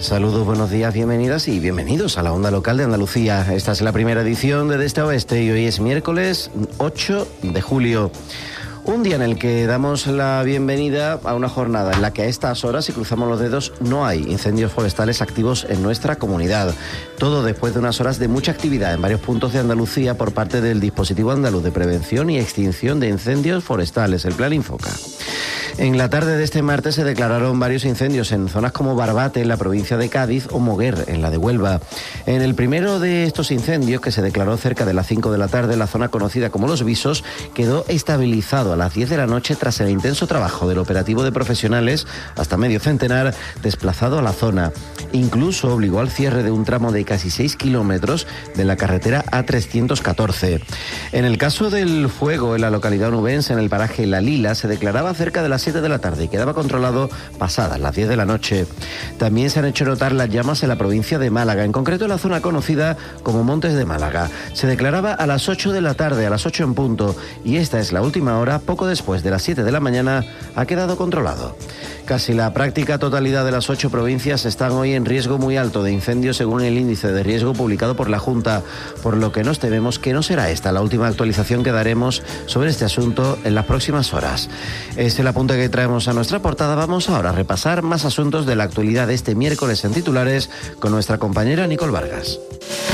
Saludos, buenos días, bienvenidas y bienvenidos a la Onda Local de Andalucía. Esta es la primera edición de Este a Oeste y hoy es miércoles 8 de julio. Un día en el que damos la bienvenida a una jornada en la que a estas horas, si cruzamos los dedos, no hay incendios forestales activos en nuestra comunidad. Todo después de unas horas de mucha actividad en varios puntos de Andalucía por parte del Dispositivo Andaluz de Prevención y Extinción de Incendios Forestales, el Plan Infoca. En la tarde de este martes se declararon varios incendios en zonas como Barbate, en la provincia de Cádiz, o Moguer, en la de Huelva. En el primero de estos incendios, que se declaró cerca de las 5 de la tarde, la zona conocida como Los Visos, quedó estabilizado a las 10 de la noche tras el intenso trabajo del operativo de profesionales, hasta medio centenar, desplazado a la zona. Incluso obligó al cierre de un tramo de casi 6 kilómetros de la carretera A314. En el caso del fuego en la localidad onubense, en el paraje La Lila, se declaraba cerca de las 7 de la tarde y quedaba controlado pasadas las 10 de la noche. También se han hecho notar las llamas en la provincia de Málaga, en concreto en la zona conocida como Montes de Málaga. Se declaraba a las 8 de la tarde, a las 8 en punto, y esta es la última hora, poco después de las 7 de la mañana, ha quedado controlado. Casi la práctica totalidad de las 8 provincias están hoy en riesgo muy alto de incendios según el índice de riesgo publicado por la Junta, por lo que nos tememos que no será esta la última actualización que daremos sobre este asunto en las próximas horas. Es el apunte que traemos a nuestra portada. Vamos ahora a repasar más asuntos de la actualidad de este miércoles en titulares con nuestra compañera Nicole Vargas.